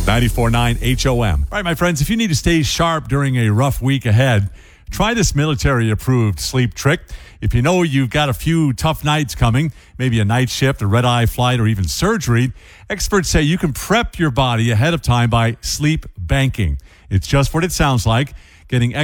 94.9 HOM. All right, my friends, if you need to stay sharp during a rough week ahead, try this military-approved sleep trick. If you know you've got a few tough nights coming, maybe a night shift, a red-eye flight, or even surgery, experts say you can prep your body ahead of time by sleep banking. It's just what it sounds like, getting